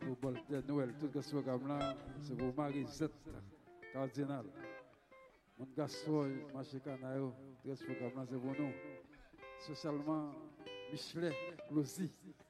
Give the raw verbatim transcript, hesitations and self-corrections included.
pour Bolter Noël. Tout ce programme-là, c'est pour Marie-Zette, Cardinal. Mon Gassoy, Marché Canayo, tout ce programme-là, c'est pour nous. Socialement, Michelet, Lucie.